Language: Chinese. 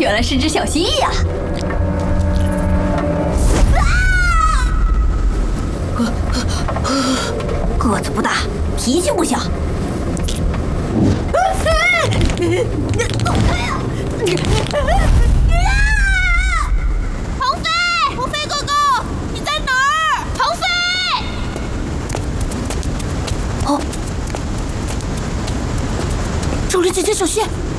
原来是只小蜥蜴呀！个子不大，脾气不小。走开呀！ 腾飞，腾飞哥哥，你在哪儿？腾飞！ 哦，找了几只小蟹。